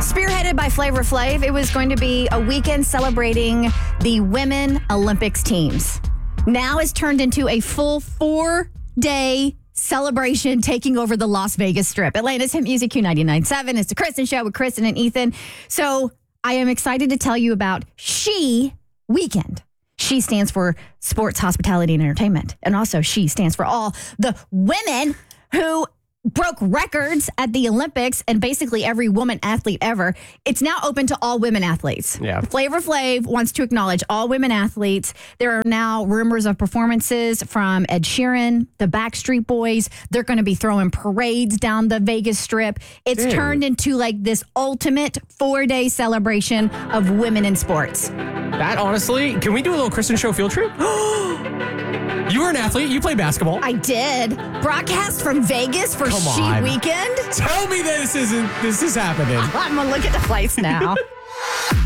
Spearheaded by Flavor Flav, it was going to be a weekend celebrating the Women Olympics teams. Now it's turned into a full 4-day celebration taking over the Las Vegas Strip. Atlanta's Hit Music Q99.7. It's the Kristen Show with Kristen and Ethan. So I am excited to tell you about She Weekend. She stands for Sports, Hospitality, and Entertainment. And also She stands for all the women who broke records at the Olympics and basically every woman athlete ever. It's now open to all women athletes. Yeah. Flavor Flav wants to acknowledge all women athletes. There are now rumors of performances from Ed Sheeran, the Backstreet Boys. They're going to be throwing parades down the Vegas Strip. It's turned into like this ultimate 4-day celebration of women in sports. That honestly, can we do a little Kristen Show field trip? You were an athlete. You played basketball. I did. Broadcast from Vegas for Come She on. Weekend. Tell me this is happening. I'm going to look at the flights now.